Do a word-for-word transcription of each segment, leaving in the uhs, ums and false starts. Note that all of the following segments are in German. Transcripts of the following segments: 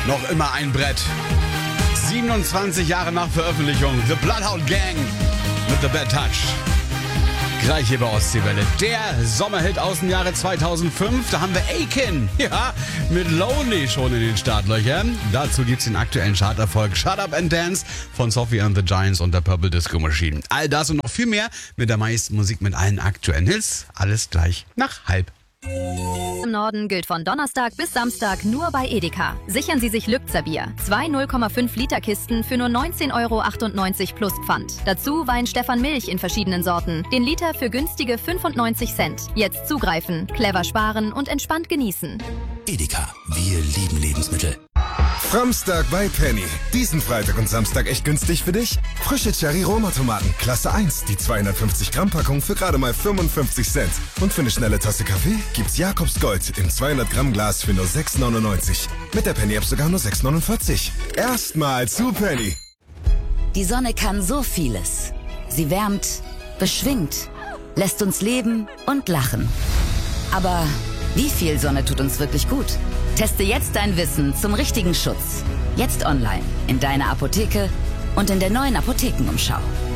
Noch immer ein Brett. siebenundzwanzig Jahre nach Veröffentlichung. The Bloodhound Gang mit The Bad Touch. Gleich hier bei Ostseewelle. Der Sommerhit aus dem Jahre zweitausendfünf. Da haben wir Aiken. Ja, mit Lonely schon in den Startlöchern. Dazu gibt's den aktuellen Charterfolg Shut Up and Dance von Sophie and the Giants und der Purple Disco Machine. All das und noch viel mehr mit der meisten Musik mit allen aktuellen Hits. Alles gleich nach halb. Im Norden gilt von Donnerstag bis Samstag nur bei Edeka. Sichern Sie sich Lübzer Bier. Zwei null Komma fünf Liter Kisten für nur neunzehn Euro achtundneunzig plus Pfand. Dazu Wein Stefan Milch in verschiedenen Sorten. Den Liter für günstige fünfundneunzig Cent. Jetzt zugreifen, clever sparen und entspannt genießen. Edeka, wir lieben Lebensmittel. Framstag bei Penny. Diesen Freitag und Samstag echt günstig für dich? Frische Cherry-Roma-Tomaten, Klasse eins, die zweihundertfünfzig Gramm Packung für gerade mal fünfundfünfzig Cent. Und für eine schnelle Tasse Kaffee gibt's Jakobs Gold im zweihundert Gramm Glas für nur sechs neunundneunzig. Mit der Penny-App sogar nur sechs neunundvierzig. Erstmal zu Penny. Die Sonne kann so vieles. Sie wärmt, beschwingt, lässt uns leben und lachen. Aber wie viel Sonne tut uns wirklich gut? Teste jetzt dein Wissen zum richtigen Schutz. Jetzt online, in deiner Apotheke und in der neuen Apothekenumschau.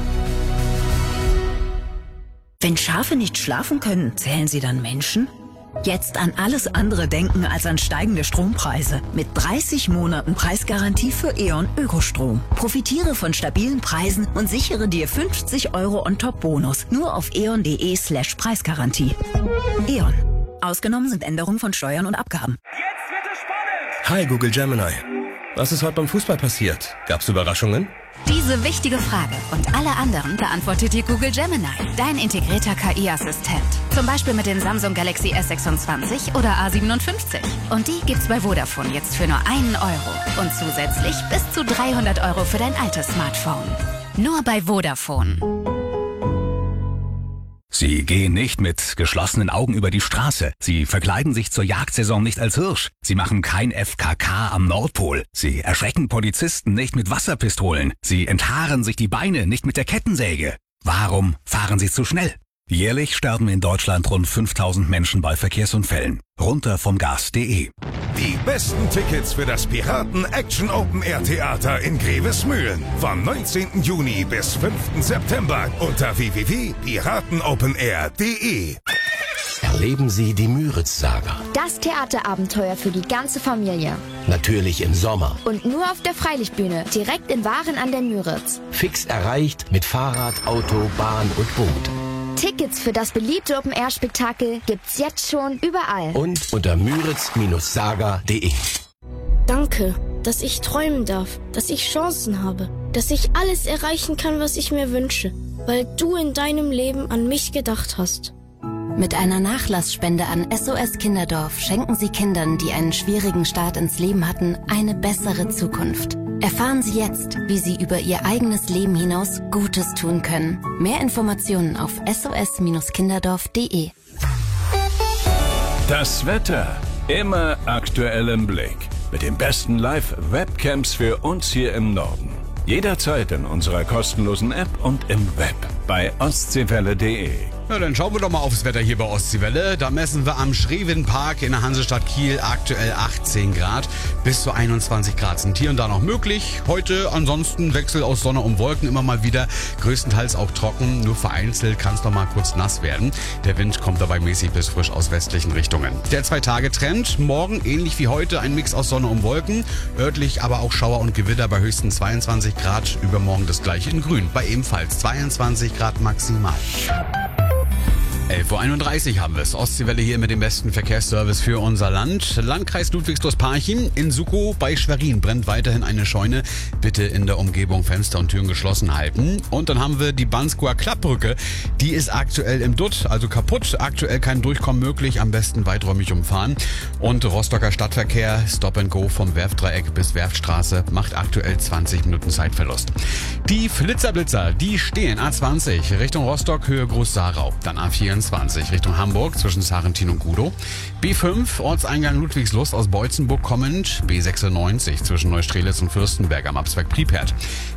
Wenn Schafe nicht schlafen können, zählen sie dann Menschen? Jetzt an alles andere denken als an steigende Strompreise. Mit dreißig Monaten Preisgarantie für E.ON Ökostrom. Profitiere von stabilen Preisen und sichere dir fünfzig Euro On-Top-Bonus. Nur auf eon.de slash Preisgarantie. E.ON. Ausgenommen sind Änderungen von Steuern und Abgaben. Jetzt wird es spannend! Hi Google Gemini. Was ist heute beim Fußball passiert? Gab's Überraschungen? Diese wichtige Frage und alle anderen beantwortet dir Google Gemini, dein integrierter K I-Assistent. Zum Beispiel mit den Samsung Galaxy S sechsundzwanzig oder A siebenundfünfzig. Und die gibt's bei Vodafone jetzt für nur einen Euro. Und zusätzlich bis zu dreihundert Euro für dein altes Smartphone. Nur bei Vodafone. Sie gehen nicht mit geschlossenen Augen über die Straße. Sie verkleiden sich zur Jagdsaison nicht als Hirsch. Sie machen kein F K K am Nordpol. Sie erschrecken Polizisten nicht mit Wasserpistolen. Sie enthaaren sich die Beine nicht mit der Kettensäge. Warum fahren Sie zu schnell? Jährlich sterben in Deutschland rund fünftausend Menschen bei Verkehrsunfällen. Runter vom Gas punkt de. Die besten Tickets für das Piraten Action Open Air Theater in Grevesmühlen. Vom neunzehnten Juni bis fünften September unter w w w punkt piratenopenair punkt de. Erleben Sie die Müritz-Saga. Das Theaterabenteuer für die ganze Familie. Natürlich im Sommer. Und nur auf der Freilichtbühne, direkt in Waren an der Müritz. Fix erreicht mit Fahrrad, Auto, Bahn und Boot. Tickets für das beliebte Open-Air-Spektakel gibt's jetzt schon überall. Und unter müritz Saga punkt de. Danke, dass ich träumen darf, dass ich Chancen habe, dass ich alles erreichen kann, was ich mir wünsche, weil du in deinem Leben an mich gedacht hast. Mit einer Nachlassspende an S O S Kinderdorf schenken Sie Kindern, die einen schwierigen Start ins Leben hatten, eine bessere Zukunft. Erfahren Sie jetzt, wie Sie über Ihr eigenes Leben hinaus Gutes tun können. Mehr Informationen auf s o s kinderdorf punkt de. Das Wetter immer aktuell im Blick. Mit den besten Live-Webcams für uns hier im Norden. Jederzeit in unserer kostenlosen App und im Web bei ostseewelle punkt de. Ja, dann schauen wir doch mal aufs Wetter hier bei Ostseewelle. Da messen wir am Schrewenpark in der Hansestadt Kiel aktuell achtzehn Grad. Bis zu einundzwanzig Grad sind hier und da noch möglich. Heute ansonsten Wechsel aus Sonne und Wolken immer mal wieder. Größtenteils auch trocken. Nur vereinzelt kann es noch mal kurz nass werden. Der Wind kommt dabei mäßig bis frisch aus westlichen Richtungen. Der Zwei-Tage-Trend. Morgen ähnlich wie heute ein Mix aus Sonne und Wolken. Örtlich aber auch Schauer und Gewitter bei höchstens zweiundzwanzig Grad. Übermorgen das gleiche in Grün. Bei ebenfalls zweiundzwanzig Grad maximal. elf Uhr einunddreißig haben wir es. Ostseewelle hier mit dem besten Verkehrsservice für unser Land. Landkreis Ludwigsburg-Parchim. In Sukow bei Schwerin brennt weiterhin eine Scheune. Bitte in der Umgebung Fenster und Türen geschlossen halten. Und dann haben wir die Banskower Klappbrücke. Die ist aktuell im Dutt, also kaputt. Aktuell kein Durchkommen möglich. Am besten weiträumig umfahren. Und Rostocker Stadtverkehr, Stop and Go vom Werftdreieck bis Werftstraße, macht aktuell zwanzig Minuten Zeitverlust. Die Flitzerblitzer, die stehen A zwanzig Richtung Rostock, Höhe Groß-Sarau. Dann A vierundzwanzig Richtung Hamburg zwischen Sarentin und Gudow. B fünf Ortseingang Ludwigslust aus Beutzenburg kommend. B sechsundneunzig zwischen Neustrelitz und Fürstenberg am Abzweig Priepert.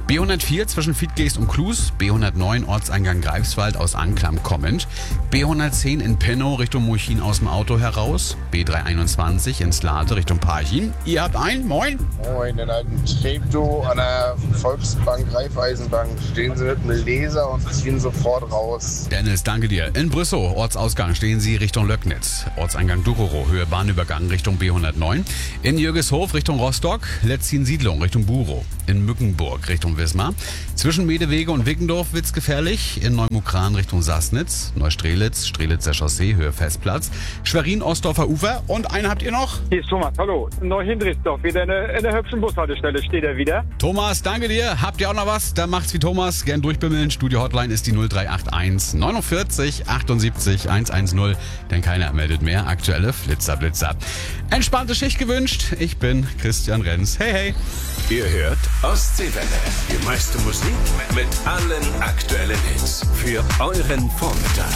B hundertvier zwischen Fiedgeest und Klus, B hundertneun Ortseingang Greifswald aus Anklam kommend, B hundertzehn in Pennow Richtung Murchin aus dem Auto heraus, B dreihunderteinundzwanzig in Slate Richtung Parchim. Ihr habt einen, moin. Moin, den alten Treptow an der Volksbank Raiffeisenbank. Stehen Sie mit dem Laser und ziehen sofort raus. Dennis, danke dir. In Brüssow, Ortsausgang, stehen Sie Richtung Löcknitz. Ortseingang Duchero, Höhe Bahnübergang Richtung B hundertneun. In Jürgeshof Richtung Rostock, Letzin Siedlung Richtung Burow. In Mückenburg Richtung Wismar. Zwischen Medewege und Wiggendorf wird's gefährlich. In Neumukran Richtung Sassnitz. Neustrelitz, Strelitzer Chaussee, Höhe Festplatz. Schwerin, Ostdorfer Ufer. Und einen habt ihr noch? Hier ist Thomas, hallo. Neuhindrichsdorf, wieder in der, in der hübschen Bushaltestelle steht er wieder. Thomas, danke dir. Habt ihr auch noch was? Dann macht's wie Thomas. Gern durchbimmeln. Studio-Hotline ist die null drei acht eins neunundvierzig achtundsiebzig hundertzehn. Denn keiner meldet mehr. Aktuelle Flitzer, Blitzer. Entspannte Schicht gewünscht. Ich bin Christian Renz. Hey, hey. Ihr hört Ostseewelle. Die meiste Musik mit allen aktuellen Hits. Für euren Vormittag.